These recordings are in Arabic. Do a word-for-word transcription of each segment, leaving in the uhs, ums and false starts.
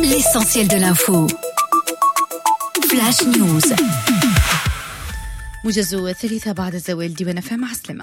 L'essentiel de l'info. Flash News. موجز الثالثة بعد الزوال ديوان اف ام عسلمة.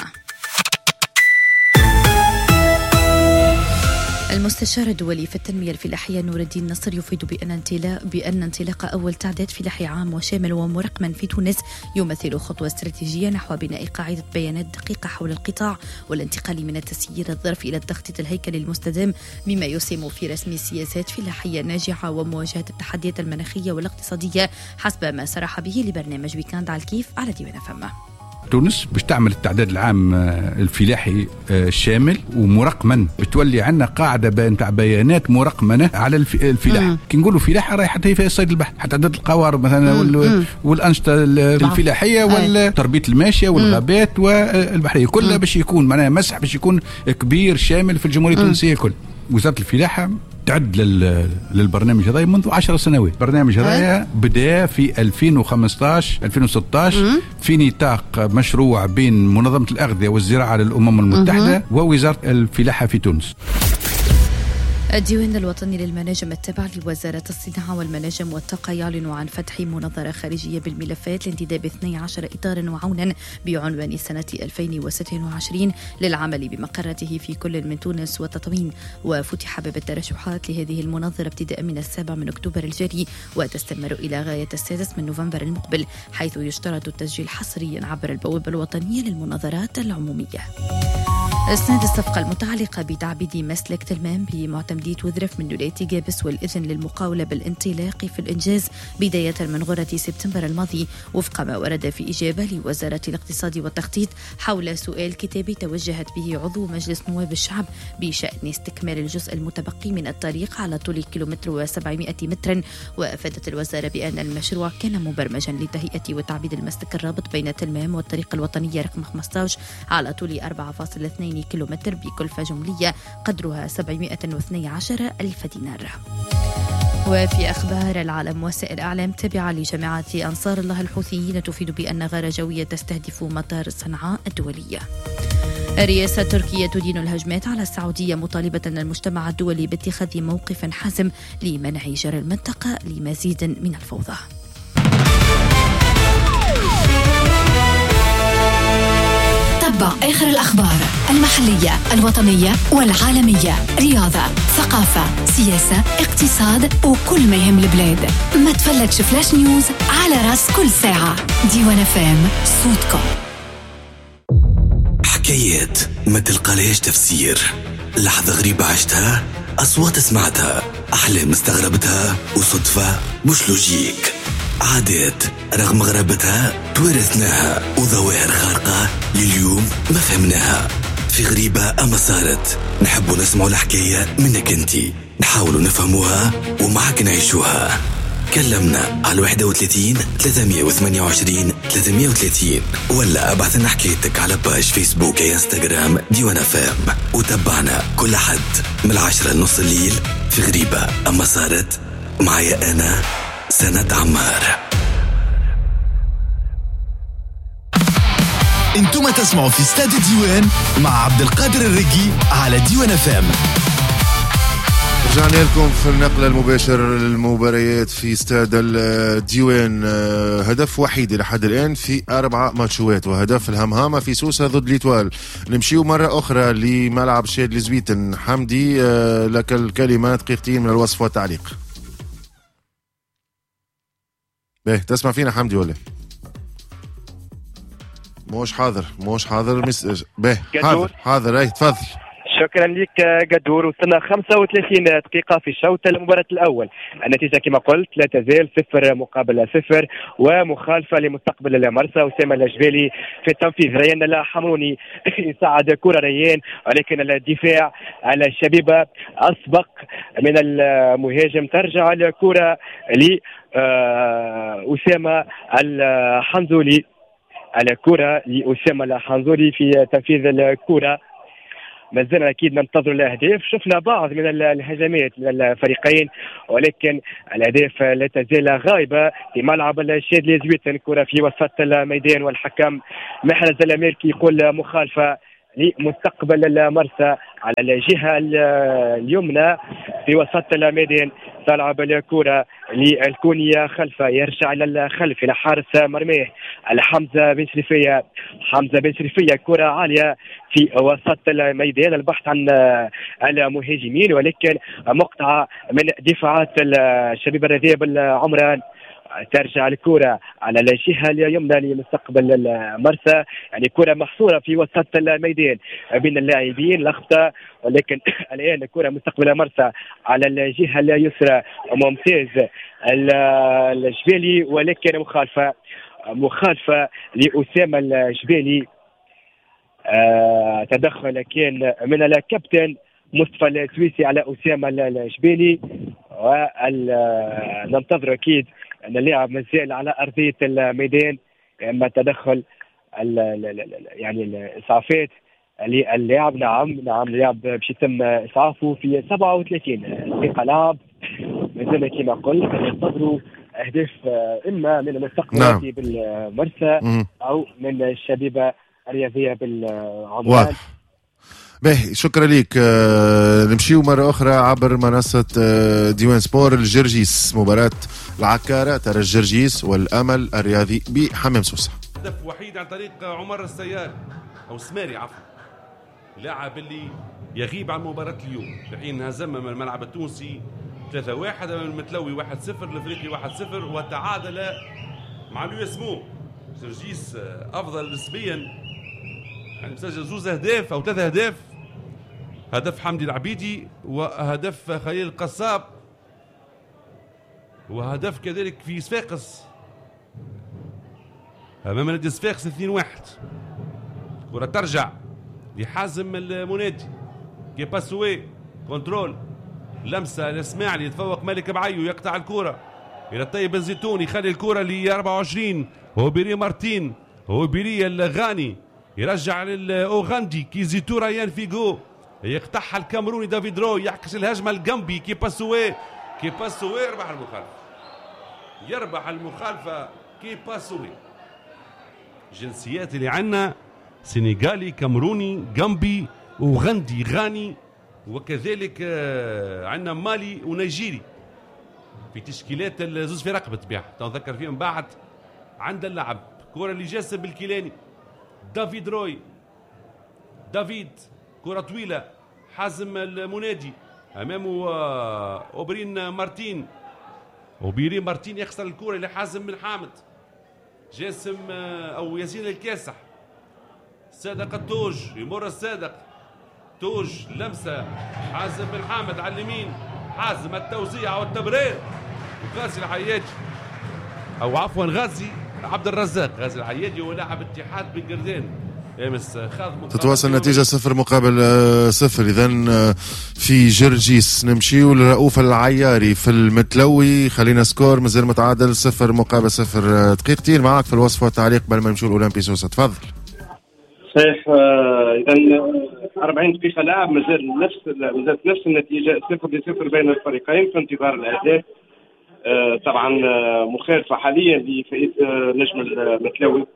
المستشار الدولي في التنمية الفلاحية نور الدين نصر يفيد بأن انطلاق بأن انطلاق أول تعداد فلاحي عام وشامل ومرقما في تونس يمثل خطوة استراتيجية نحو بناء قاعدة بيانات دقيقة حول القطاع والانتقال من التسيير الظرف إلى التخطيط الهيكلي المستدام، مما يسهم في رسم سياسات فلاحية ناجحة ومواجهة التحديات المناخية والاقتصادية حسب ما صرح به لبرنامج ويكاند على الكيف على ديوان فما. تونس باش تعمل التعداد العام الفلاحي الشامل ومرقما، بتولي عندنا قاعده نتاع بيانات مرقمنه على الفلاحه. كي نقولوا فلاحه راهي حتى هي فيها الصيد البحري، حتى عدد القوارب مثلا والانشطه الفلاحيه والتربيه الماشيه والغابات والبحريه كلها باش يكون معناها مسح باش يكون كبير شامل في الجمهوريه التونسيه كل. وزاره الفلاحه تعد للبرنامج هذا منذ عشر سنوات. البرنامج هذا بدأ في ألفين وخمسطاش ألفين وستطاش في نطاق مشروع بين منظمة الأغذية والزراعة للأمم المتحدة ووزارة الفلاحة في تونس. الديوان الوطني للمناجم التابع لوزارة الصناعة والمناجم والطاقة يعلن عن فتح مناظرة خارجية بالملفات لانتداب اثني عشر إطارا وعونا بعنوان سنة ألفين وستة وعشرين للعمل بمقراته في كل من تونس وتطوين. وفتح باب الترشحات لهذه المناظرة ابتداء من السابع من أكتوبر الجاري وتستمر إلى غاية السادس من نوفمبر المقبل، حيث يشترط التسجيل حصريا عبر البوابة الوطنية للمناظرات العمومية. اسناد الصفقة المتعلقة بتعبيد مسلك تلمام بمعتمدية وذرف من ولاية جابس والإذن للمقاولة بالانطلاق في الإنجاز بداية من غرة سبتمبر الماضي، وفق ما ورد في إجابة لوزارة الاقتصاد والتخطيط حول سؤال كتابي توجهت به عضو مجلس نواب الشعب بشأن استكمال الجزء المتبقي من الطريق على طول كيلومتر وسبعمائة متر. وأفادت الوزارة بأن المشروع كان مبرمجا لتهيئة وتعبيد المسلك الرابط بين تلمام والطريق الوطنية رقم خمسة عشر على طول أربعة فاصلة اثنين كيلومتر بكلفة جملية قدرها سبعمائة واثني عشر ألف دينار. وفي أخبار العالم، وسائل إعلام تابعة لجماعة أنصار الله الحوثيين تفيد بأن غارة جوية تستهدف مطار صنعاء الدولية. الرئاسة التركية تدين الهجمات على السعودية مطالبة المجتمع الدولي باتخاذ موقف حازم لمنع جرى المنطقة لمزيد من الفوضى. تابع آخر الأخبار المحلية الوطنية والعالمية، رياضة، ثقافة، سياسة، اقتصاد وكل ما يهم البلاد. ما تفلتش فلاش نيوز على راس كل ساعة. ديوان اف ام، صوتكم. حكايات ما تلقالهاش تفسير، لحظة غريبة عشتها، أصوات سمعتها، أحلام استغربتها وصدفة مش لوجيك، عادات رغم غرابتها تورثناها وظواهر خارقة لليوم ما فهمناها. في غريبة أما صارت، نحب نسمع الحكاية منك انتي، نحاول نفهموها ومعك نعيشوها. كلمنا على واحد وثلاثين ثلاثمائة وثمانية وعشرين ثلاثمائة وثلاثين ولا ابعث لنا حكايتك على باج فيسبوك يا انستغرام ديوان اف ام، وتابعنا كل حد من العشرة لنص الليل في غريبة أما صارت. معايا أنا سند عمار. انتم تسمعوا في استاد الديوان مع عبد القادر الرقي على ديوان اف ام. رجعنا لكم في النقل المباشر للمباريات في استاد الديوان. هدف وحيد لحد الآن في أربع ماتشات، وهدف الهمهامة في سوسة ضد ليتوال. نمشيو مرة أخرى لملعب شاد لزويتن. حمدي لك الكلمات، دقيقتين من الوصف والتعليق. باهي تسمع فينا حمدي ولا موش حاضر؟ موش حاضر مس... باهي حاضر حاضر اي تفضل. شكرا لك قدور. وصلنا خمسة وثلاثين دقيقة في الشوط المباراة الأول. النتيجة كما قلت لا تزال صفر مقابل صفر، ومخالفة لمستقبل المرسى. أسامة الجبالي في التنفيذ، ريان الحموني يساعد كرة ريان، ولكن الدفاع على الشبيبة أسبق من المهاجم. ترجع الكرة لأسامة الحنزولي، على كرة لأسامة الحنزولي في تنفيذ الكرة. ما زلنا أكيد ننتظر الأهداف. شفنا بعض من الهجمات من الفريقين، ولكن الأهداف لا تزال غائبة في ملعب الشاد لزويتن. كرة في وسط الميدان، والحكم محرز الأمريكي يقول مخالفة لمستقبل المرسى على الجهة اليمنى في وسط الميدان. تلعب الكرة للكونية خلفه، يرجع إلى الخلف إلى حارس مرميه الحمزة بن شريفية. حمزة بن شريفية كرة عالية في وسط الميدان، البحث عن المهاجمين ولكن مقطعة من دفاعات الشبيب الرياضي بالعمران. ترجع الكرة على الجهة اليمنى لمستقبل المرسى، يعني كرة محصورة في وسط الميدان بين اللاعبين لخبطة، ولكن الآن الكرة مستقبل المرسى على الجهة اليسرى. ممتاز الجبالي ولكن مخالفة مخالفة لأسامة الجبالي. آه تدخل كان من الكابتن مصطفى السويسي على أسامة الجبالي، وننتظر أكيد أن اللاعب مازال على أرضية الميدان، أما تدخل يعني الإسعافات للاعب. نعم نعم اللاعب باش يتم إسعافه في سبعة وثلاثين دقيقة لعب. مازال كما قلت ننتظروا أهداف إما من المستقبل بالمرسى أو من الشبيبة الرياضية بالعمان. باهي شكرا لك. آه نمشيو مرة أخرى عبر منصة آه ديوان سبور. الجرجيس مباراة العكارة ترى الجرجيس والأمل الرياضي بحمام سوسة. هدف وحيد عن طريق عمر السيار أو السماري عفوا، لاعب اللي يغيب عن مباراة اليوم في حين هزم من الملعب التونسي ثلاثة واحد من المتلوي واحد صفر الافريقي واحد صفر، وتعادل مع اليوسمو. الجرجيس أفضل نسبيا، يعني مسجل زوز أهداف أو ثلاثة أهداف، هدف حمدي العبيدي وهدف خليل القصاب وهدف كذلك في صفاقس أمام نادي صفاقس اثنين واحد. كرة ترجع لحازم المنادي كي باسوي كنترول لمسة الاسماعيلي، يتفوق مالك بعيو يقطع الكرة إلى الطيب الزيتوني، يخلي الكرة ل أربعة وعشرين هو بيري مارتين هو بيري الغاني، يرجع للأوغندي كي زيتو ريان فيغو، يقطعها الكامروني دافيد روي، يعكس الهجمة الجنبي كي باسوي كي باسوي يربح المخالفة يربح المخالفة كي باسوي. الجنسيات اللي عندنا سنغالي كامروني جنبي أوغندي غاني، وكذلك عندنا مالي ونيجيري في تشكيلات الزوز في رقبة بيها تنذكر فيهم بعد. عند اللعب كرة لجاسم بالكيلاني، دافيد روي دافيد كرة طويلة، حازم المنادي أمامه أوبرين مارتين، أوبرين مارتين يخسر الكرة لحازم بن حامد، جاسم أو ياسين الكاسح، صادق التوج يمر الصادق توج لمسة، حازم بن حامد على اليمين، حازم التوزيع والتبرير، وغازي العياجي أو عفوا غازي عبد الرزاق. غازي العياجي هو لاعب اتحاد بن قردان امس خاض تتواصل النتيجة صفر مقابل صفر. إذا في جرجيس نمشيو لرؤوف العياري في المتلوي، خلينا سكور مازال متعادل صفر مقابل صفر. دقيقتين معك في الوصف والتعليق قبل ما نمشيو الأولمبي سوسة، تفضل. صحيح. إذا أربعين دقيقة لعب، مازال نفس مازالت نفس النتيجة صفر لصفر بين الفريقين في انتظار الأهداف. طبعا مخالفة حاليا لفريق نجم المتلوي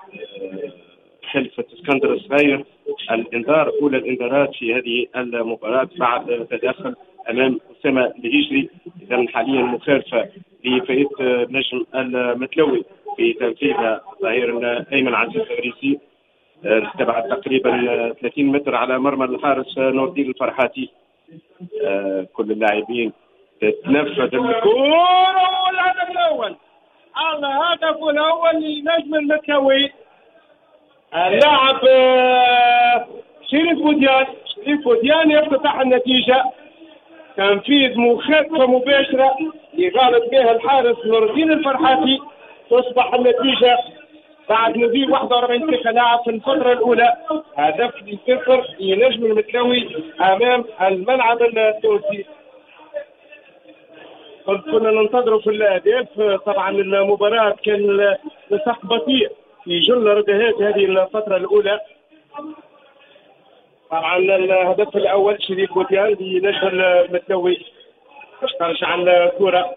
خلفة اسكندر الصغير، الانذار اولى الانذارات في هذه المباراة بعد تدخل امام اسامة الهجري. اذا حاليا مخالفة لفريق نجم المتلوي في تنفيذ ظهير ايمن عزيز الغريسي، استبعد تقريبا ثلاثين متر على مرمى الحارس نور الدين الفرحاتي. كل اللاعبين تتنفذ الكورة والهدف الاول، الهدف الاول لنجم المتلوي اللاعب شريف بوديان. شريف بوديان يفتتح النتيجة، تنفيذ مخالفة مباشرة يغالط بها الحارس نور الدين الفرحاتي. تصبح النتيجة بعد مضي واحد وأربعين دقيقة لعب في الفترة الأولى هدف لصفر لنجم المتلوي أمام الملعب التونسي. كنا ننتظروا في الأهداف. طبعا المباراة كان نسق بطيء في جل ردهات هذه الفترة الأولى. طبعا الهدف الأول شريف بوديان لنجم المتلوي، اشترش على الكرة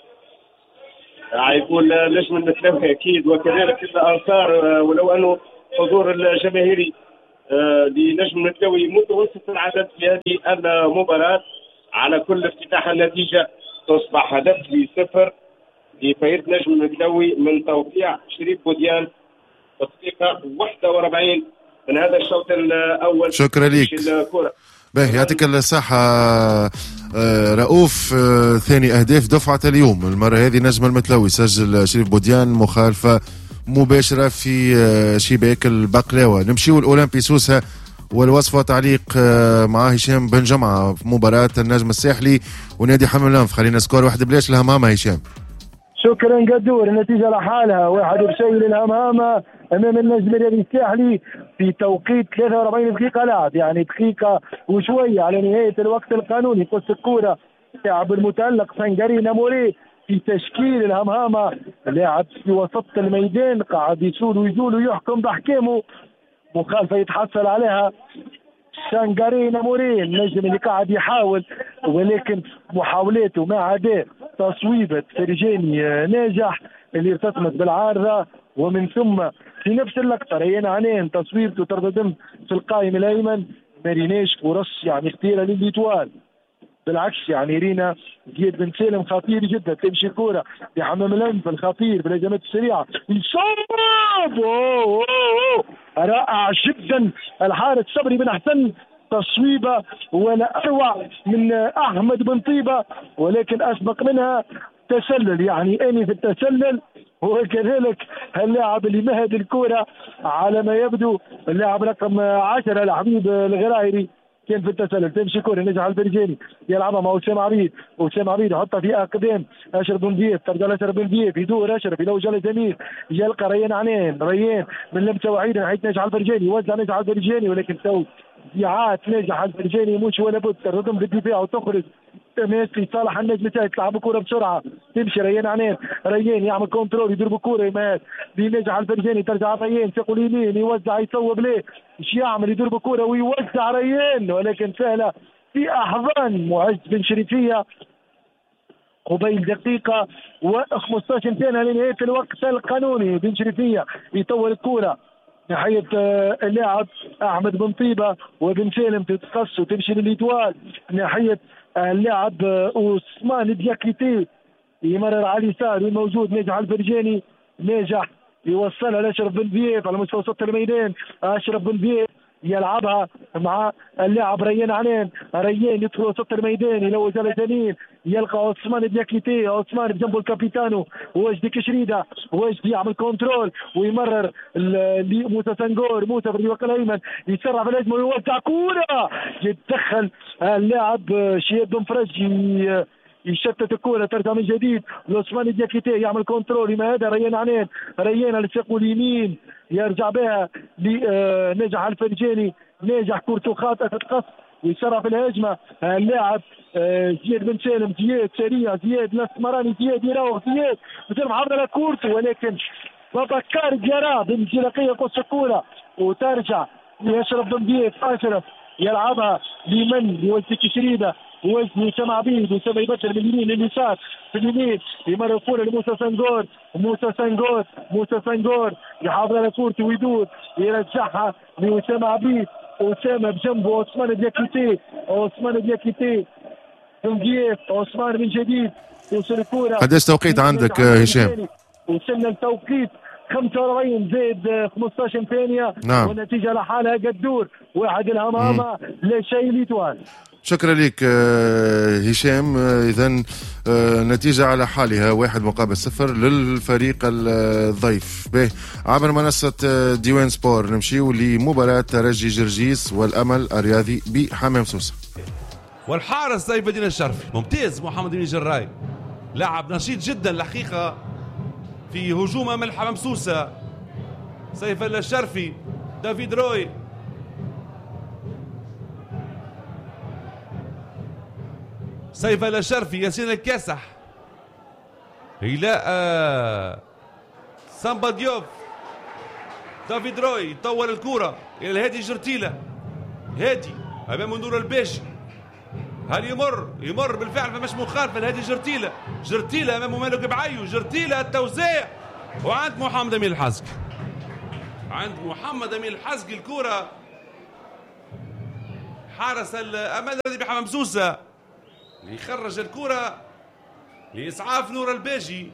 يقول نجم المتلوي أكيد، وكذلك الأنصار، ولو أنه حضور الجماهيري لنجم المتلوي متوسط العدد في هذه المباراة. على كل افتتاح النتيجة تصبح هدف لصفر لفريق نجم المتلوي من توقيع شريف بوديان في الدقيقة واحد وأربعين من هذا الشوط الأول. شكرا لك. باهي يعطيك الصحة رؤوف. ثاني أهداف دفعة اليوم، المرة هذه نجم المتلوي سجل شريف بوديان مخالفة مباشرة في شباك البقلاوة. نمشيو الأولمبي سوسة والوصف وتعليق مع هشام بن جمعة في مباراة النجم الساحلي ونادي حمام الأنف. خلينا سكور واحد بلاش الهمامة. هشام شكرا قدور. النتيجة لحالها واحد بشيء للهمامة أمام النجم الساحلي في توقيت ثلاثة وأربعين دقيقة لعب، يعني دقيقة وشوية على نهاية الوقت القانوني. قص الكورة لاعب المتألق سانجاري ناموري في تشكيل الهمامة، لاعب في وسط الميدان قاعد يسول ويزول ويحكم بأحكامه. مخالفة يتحصل عليها سانجاري ناموري النجم اللي قاعد يحاول، ولكن محاولاته ما عدا تصويبة فرجاني ناجح اللي ارتسمت بالعارضة، ومن ثم في نفس اللقطة ريان عنان تصويبته ترددم في القائم الأيمن ماريناش فرص يعني اختيارها للإيتوال. بالعكس يعني رينا زياد بن سالم خطير جدا، تمشي كورة لحمام الأنف الخطير بالهجمات السريعة يصوب رائع جدا الحارس صبري بن حسن، تصويبة ولا أروع من أحمد بن طيبة، ولكن أسبق منها تسلل يعني أني في التسلل. وكذلك اللاعب اللي مهد الكرة على ما يبدو اللاعب رقم عشرة الحبيب الغرايري كان في التسلل. تمشي كرة نجح الفرجاني يلعبها مع وسام عبيد، وسام عبيد يحطها في أقدام أشرف بن ديف، ترجع لأشرف بن ديف يدور أشرف يلوج على جميل يلقى ريان عنان، ريان من لمسة وحيدة ناحية نجح الفرجاني يوزع نجح الفرجاني، ولكن تو ضياعات نجح الفرجاني مش ولا بد تردم بالدفاع وتخرج تماسي صالح النجم تلعب كرة بسرعة تمشي ريان عنان، ريان يعمل كنترول يدير بكرة يمهد بينجح الفرجاني ترجع ريان ثقل يمين يوزع يصوب ليه ايش يعمل يدير بكرة ويوزع ريان، ولكن سهلة في أحضان معز بن شريفية قبيل دقيقة و15 ثانية لنهاية الوقت القانوني. بن شريفية يطور الكرة ناحية اللاعب أحمد بن طيبة وبن سالم تتقص وتمشي للإيتوال ناحية اللاعب عثمان دياكيتي يمرر على اليسار موجود ناجح الفرجاني، ناجح يوصلها لأشرف بن ديف على مستوى وسط الميدان. أشرف بن ديف يلعبها مع اللاعب ريان عنان، ريان يدخل وسط الميدان يلوج على جميل يلقى عثمان دياكيتي، عثمان بجنبه الكابيتانو وجدي كشريدة، وجدي يعمل كنترول ويمرر لموسى سنغور، موسى في الوقت الأيمن يسرع في الهجمة ويوزع كورة يتدخل اللاعب شهاب بن فرج يشتت الكورة ترجع من جديد لعثمان دياكيتي يعمل كنترول ما هذا ريان عنان، ريان على الشق اليمين يرجع بها لنجح الفرجاني، ناجح كورته خاطئة تتقص ويسرع في الهجمة اللاعب زياد بن سالم، زياد سريع زياد الاسمراني زياد يراوغ زياد مثل محافظة على كورته، ولكن بكار جرى بانزلاقية قص الكورة وترجع لأشرف بن ديف. أشرف يلعبها لمن لوجه كشريدة وجه سمع عبيد وسمع يبشر من اليمين لليسار في اليمين يمر الكورة لموسى سنغور، موسى سنغور موسى سنغور يحافظ على كورته ويدور يرجعها لأسامة عبيد، أسامة بجنبه عثمان دياكيتي، عثمان دياكيتي بن ديف، عثمان من جديد يوصل الكورة. قديش توقيت عندك هشام؟ وصلنا التوقيت خمسة وأربعين زائد خمسطعش ثانية. نعم. والنتيجة لحالها قدور واحد الهمامة لا شيء ليتوال. شكرا لك هشام. إذن نتيجة على حالها واحد مقابل صفر للفريق الضيف. به عبر منصة ديوان سبور نمشيو لمباراة ترجي جرجيس والأمل الرياضي بحمام سوسة. والحارس سيف الدين الشرفي ممتاز، محمد بن جراي لاعب نشيط جدا الحقيقة في هجوم أمام حمام سوسة. سيف الشرفي دافيد روي سيف الشرفي ياسين الكاسح إلى سامبا ديوف دافيد روي يطور الكرة إلى الهادي جرتيلة، هادي أمام نور الباشي، هل يمر يمر بالفعل فمش مخالفة الهادي جرتيلة، جرتيلة أمام مالك بعيو، جرتيلة التوزيع وعند محمد أمين الحزق، عند محمد أمين الحزق الكرة حارس الأمل الذي بحمام سوسة يخرج الكرة لإسعاف نور الباجي.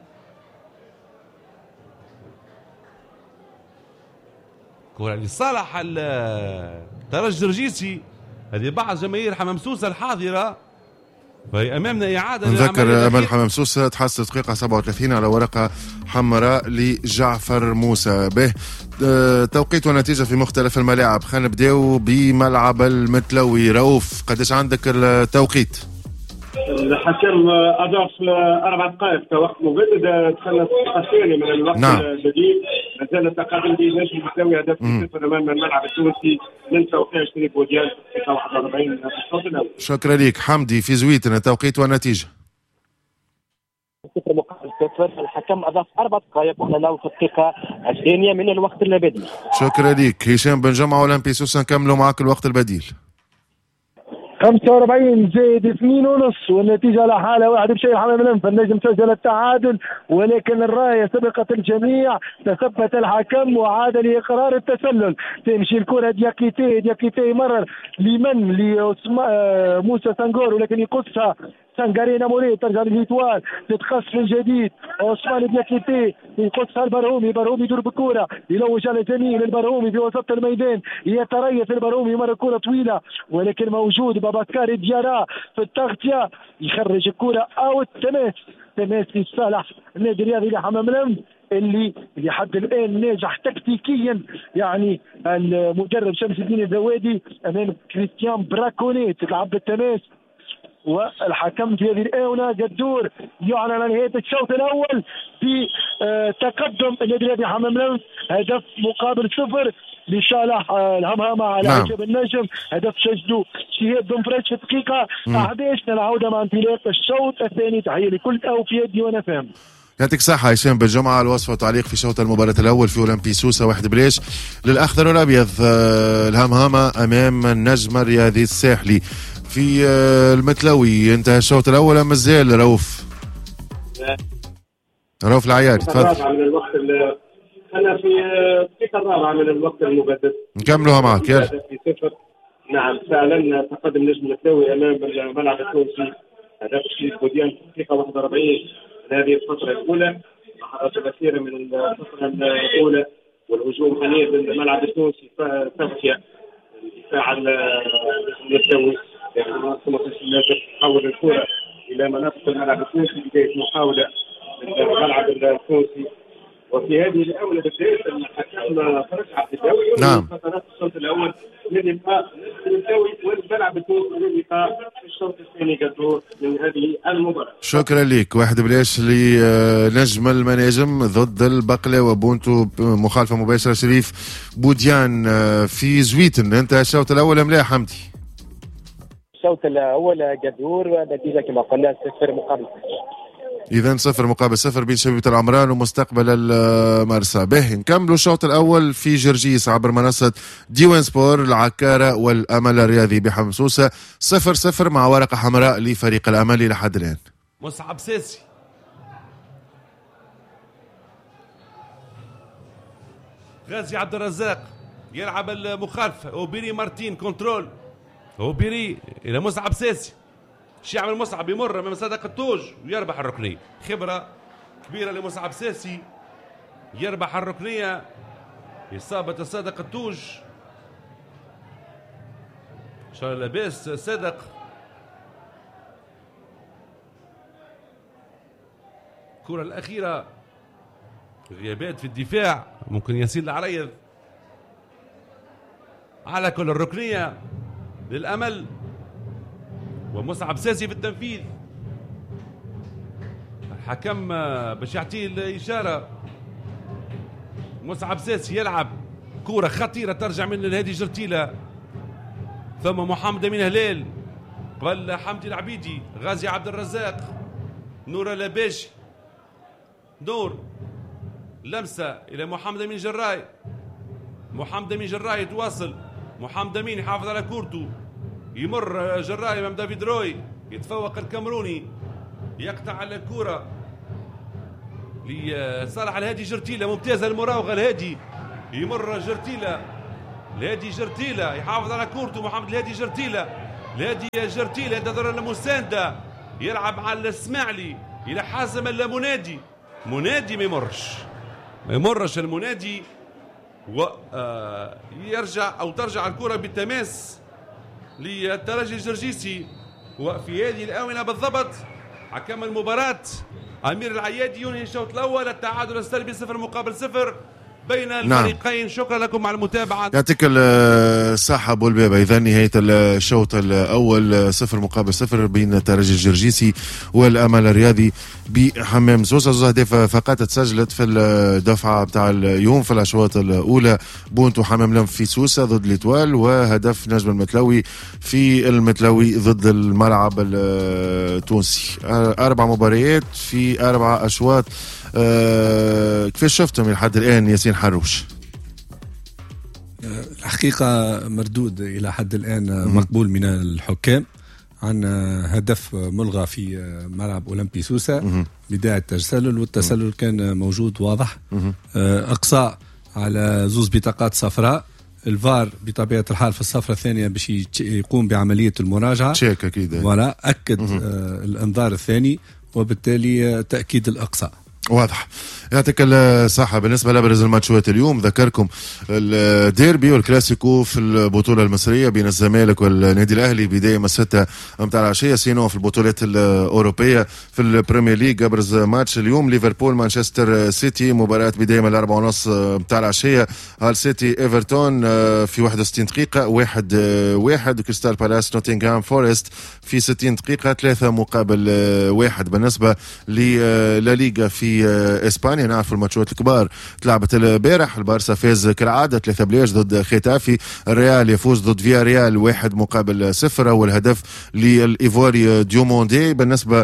كرة لصالح الترجي الرجيسي. هذه بعض جماهير حمام سوسة الحاضرة، وهي أمامنا إعادة. نذكر أمل حمام سوسة تحصل دقيقة سبعة وثلاثين على ورقة حمراء لجعفر موسى. به توقيت ونتيجة في مختلف الملاعب. خلينا نبداو بملعب المتلوي. رؤوف، قداش عندك التوقيت؟ الحكم اضاف اربع دقائق كوقت مبدد. دخلنا في الدقيقه الثانيه من الوقت نعم. الجديد. ما زال التقدم بنجم المتلوي هدف صفر امام الملعب التونسي من توقيع شريف بوديان في واحد وأربعين في الشوط الاول. شكرا لك حمدي. في زويتنا توقيت ونتيجه. صفر مقابل صفر. الحكم اضاف اربع دقائق ونحن في الدقيقه الثانيه من الوقت البديل. شكرا لك هشام بن جمعه اولمبي سوسه. نكملوا معك الوقت البديل. خمسة وأربعين زائد اثنين ونص والنتيجة على حالة واحد بشيء حمام الأنف. النجم سجل التعادل ولكن الراية سبقت الجميع. تثبت الحكم وعاد لإقرار التسلل. تمشي الكرة دياكيتي دياكيتي يمرر لمن لموسى سانغور ولكن يقصها سانغارينا موري. ترجع للهيتوال تتقص من جديد. عثمان دياكيتي يقصها البرهومي. برهومي يدور بالكرة يلوج على الجميل. البرهومي في وسط الميدان يتريث. البرهومي يمر كرة طويلة ولكن موجود بابكاري ديارا في التغطية يخرج الكرة اوت. تماس تماس في صالح النادي الرياضي لحمام الأنف اللي لحد الان ناجح تكتيكيا. يعني المدرب شمس الدين الزوادي امام كريستيان براكوني تلعب بالتماس. والحكم في هذه الآونة قدور يعلن عن نهاية الشوط الأول في تقدم النادي الرياضي حمام الأنف هدف مقابل صفر لصالح الهمهمة على عجب النجم. هدف سجله شهاب بن فريش في الدقيقة أحد عشر. العودة مع انطلاق الشوط الثاني. تحية لكل أوفياء ديوان فهم. يعطيك الصحة هشام بالجمعة على الوصفة وتعليق في شوط المباراة الأول في أولمبي سوسة واحد بلاش للأخضر والأبيض. الهمهمة أمام النجم الرياضي الساحلي في المتلوي. انتهى الشوط الأول أم مازال؟ رؤوف رؤوف العياري تفضل. من الوقت أنا في الدقيقة الرابعة من الوقت المبدد. نكملوها معك يلا. نعم فعلا تقدم نجم المتلوي أمام الملعب التونسي هدف شريف بوديان في الدقيقة واحد وأربعين من هذه الفترة الأولى. لحظات الأخيرة من الفترة الأولى والهجوم حاليا من الملعب التونسي تغطية الدفاع المتلوي. يعني منظمة النادي تحول الكرة إلى مناطق الملعب التونسي. بداية محاولة من الملعب التونسي وفي هذه الأولى بداية الحكم فرج عبد الداوي. نعم. فترات الشوط الأول للقاء الداوي والملعب التونسي للقاء في الشوط الثاني كالدور من هذه المباراة. شكرا لك. واحد بلاش لنجم المناجم ضد البقلة وبونتو مخالفة مباشرة شريف بوديان في زويتن. انت الشوط الأول ملاح حمدي؟ الشوط الاول قدور ونتيجه كما قلنا صفر مقابل اذا صفر مقابل صفر بين شبيبة العمران ومستقبل المرسى. به نكملوا الشوط الاول في جرجيس عبر منصه ديوان سبور. العكاره والامل الرياضي بحمام سوسه صفر صفر مع ورقه حمراء لفريق الامل لحد الان. مصعب ساسي غازي عبد الرزاق يلعب المخالفه. اوبيري مارتين كنترول. اوبيري الى مصعب ساسي. شو يعمل مصعب؟ يمر من صدق التوج ويربح الركنيه. خبره كبيره لمصعب ساسي يربح الركنيه. اصابه الصادق التوج. شو لاباس صادق. الكره الاخيره غيابات في الدفاع ممكن ياسين العريض. على كل الركنيه للأمل ومصعب ساسي في التنفيذ. الحكم باش يعطيه الإشارة. مصعب ساسي يلعب كرة خطيرة ترجع من الهادي جرتيلة. ثم محمد أمين هلال قبل حمدي العبيدي. غازي عبد الرزاق. نور لاباشي. نور لمسة إلى محمد أمين جراي. محمد أمين جراي يتواصل. محمد أمين يحافظ على كورته. يمر جراي امام دافيد روي. يتفوق الكامروني. يقطع الكرة لصالح الهادي جرتيلة. ممتازة المراوغة الهادي. يمر جرتيلة. الهادي جرتيلة يحافظ على كورته. محمد الهادي جرتيلة. الهادي جرتيلة ينتظر المساندة. يلعب على الاسماعيلي. الى حازم المنادي. منادي ما يمرش ما يمرش المنادي ويرجع او ترجع الكره بالتماس للترجي الجرجيسي. وفي هذه الاونه بالضبط حكم المباراه امير العيادي ينهي الشوط الاول التعادل السلبي صفر مقابل صفر بين الفريقين. نعم. شكرا لكم على المتابعة. يعطيك الصحة أبو البابا. إذا نهاية الشوط الأول صفر مقابل صفر بين الترجي الجرجيسي والأمل الرياضي بحمام سوسة. زوز أهداف فقط تسجلت في الدفعة بتاع اليوم في الأشواط الأولى. بونتو حمام لم في سوسة ضد ليتوال، وهدف نجم المتلوي في المتلوي ضد الملعب التونسي. أربع مباريات في أربع أشواط. أه كيفاش شفتم لحد الآن ياسين حروش؟ الحقيقة مردود إلى حد الآن مقبول من الحكام. عن هدف ملغى في ملعب أولمبي سوسة بداية التسلل، والتسلل كان موجود واضح. أقصاء على زوز بطاقات صفراء. الفار بطبيعة الحال في الصفرة الثانية باش يقوم بعملية المراجعة تشيك أكيد ولا أكد الإنذار الثاني، وبالتالي تأكيد الأقصاء واضح. يعطيك الصحة. بالنسبة لأبرز الماتشات اليوم ذكركم الديربي والكلاسيكو في البطولة المصرية بين الزمالك والنادي الأهلي بداية من ستة متاع العشية. سينو في البطولات الأوروبية في البريمير ليج أبرز ماتش اليوم ليفربول مانشستر سيتي، مباراة بداية من الأربعة ونص متاع العشية. هال سيتي إيفرتون في واحد وستين دقيقة واحد واحد. وكريستال بالاس نوتنغهام فورست في ستين دقيقة ثلاثة مقابل واحد. بالنسبة للا ليغا في إسبانيا نعرف الماتشات الكبار تلعبت البارح. البارسا فاز كالعادة ثلاثة بلاش ضد ختافي. الريال يفوز ضد فيا ريال واحد مقابل صفر، والهدف للإيفواري ديوموندي. بالنسبة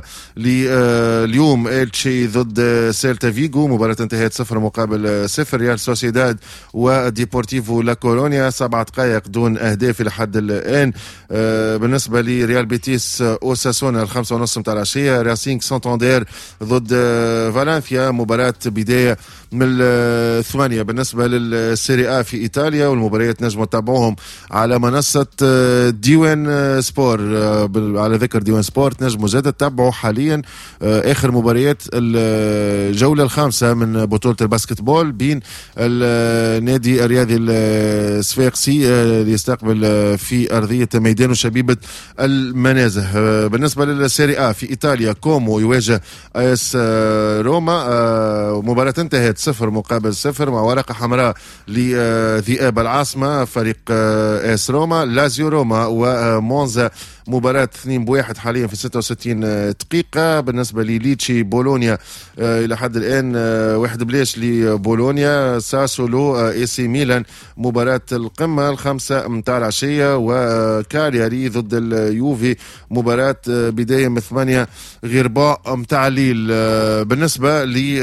لليوم إلتشي ضد سيلتا فيغو، مباراة انتهت صفر مقابل صفر. ريال سوسيداد وديبورتيفو لا كولونيا سبعة دقائق دون أهداف لحد الآن. بالنسبة لريال بيتيس أوساسونا الخمسة ونص متاع العشية. راسينغ سانتاندير ضد فالنسيا، مباراة بداية من الثمانية. بالنسبة للسيري آ في إيطاليا والمباريات نجم تتابعوهم على منصة ديوان سبور. على ذكر ديوان سبورت نجم زاد تتابعوا حاليا آخر مباريات الجولة الخامسة من بطولة الباسكتبول بين النادي الرياضي الصفاقسي اللي يستقبل في أرضية ميدان شبيبة المنازه. بالنسبة للسيري آ في إيطاليا كومو يواجه آيس روما، مباراة انتهت صفر مقابل صفر مع ورقة حمراء لذئاب العاصمة فريق آيس روما. لازيو روما ومونزا مباراة اثنين بواحد حاليا في ستة وستين دقيقة. بالنسبة لليتشي بولونيا إلى حد الآن واحد بلاش لبولونيا. ساسولو اي سي ميلان مباراة القمة الخمسة متاع العشية. وكالياري ضد اليوفي مباراة بداية من ثمانية غرباء متاع الليل. بالنسبة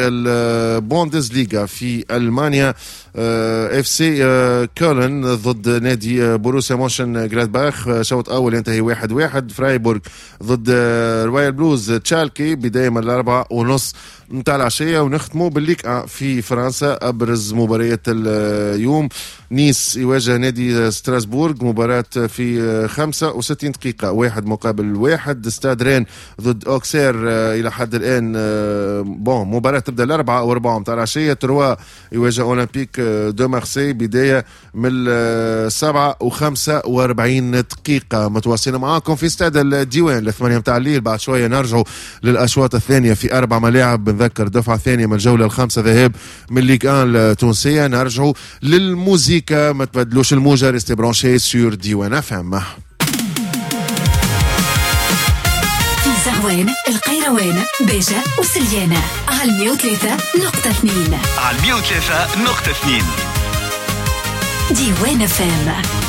للبوندسليغا في ألمانيا اف سي كولن ضد نادي بوروسيا مونشن جلادباخ، شوط أول ينتهي واحد واحد. فرايبورغ ضد رويال بلوز تشالكي بداية من الأربعة ونص متاع العشية. ونختموا بالليك في فرنسا أبرز مباريات اليوم. نيس يواجه نادي ستراسبورغ، مباراة في خمسة وستين دقيقة واحد مقابل واحد. ستاد رين ضد أوكسير إلى حد الآن بون مباراة تبدأ الأربعة وأربعة متاع العشية. تروا يواجه أولمبيك دو مارسي بداية من سبعة وخمسة وأربعين دقيقة. متواصلين معاكم في استاد الديوان لثمانية متاع الليل. بعد شوية نرجعوا للأشواط الثانية في أربع ملاعب. بنذكر دفعة ثانية من الجولة الخامسة ذهاب من ليغ واحد التونسية. نرجعوا للموسيقى، ما تبدلوش الموجة، ريستي برانشي سور ديوان افهم. في زهوان القيروان بيجا وسليانة على مية وثلاثة نقطة اثنين. على مية وثلاثة نقطة اثنين ديوان افهم.